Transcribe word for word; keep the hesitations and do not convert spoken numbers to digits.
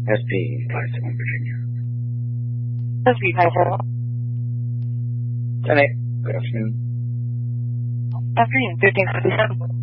S P five seven Virginia. S P five seven. ten eight. Good afternoon. Afternoon, thirteen fifty-seven.